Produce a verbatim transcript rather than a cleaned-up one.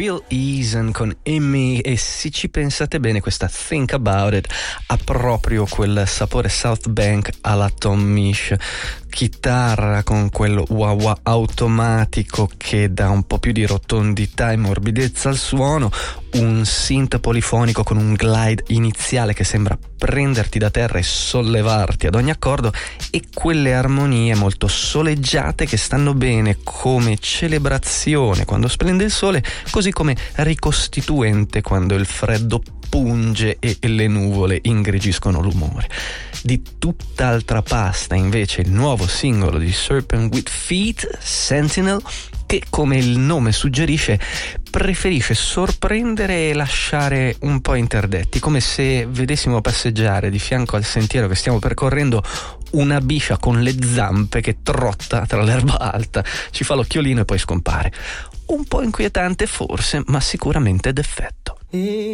Will Eason con Emmy, e se ci pensate bene questa Think About It ha proprio quel sapore South Bank alla Tom Misch, chitarra con quel wah wah automatico che dà un po' più di rotondità e morbidezza al suono, un synth polifonico con un glide iniziale che sembra prenderti da terra e sollevarti ad ogni accordo, e quelle armonie molto soleggiate che stanno bene come celebrazione quando splende il sole, così come ricostituente quando il freddo punge e le nuvole ingrigiscono l'umore. Di tutt'altra pasta invece il nuovo singolo di Serpent with Feet, Sentinel, che come il nome suggerisce preferisce sorprendere e lasciare un po' interdetti, come se vedessimo passeggiare di fianco al sentiero che stiamo percorrendo una biscia con le zampe che trotta tra l'erba alta, ci fa l'occhiolino e poi scompare. Un po' inquietante forse, ma sicuramente d'effetto.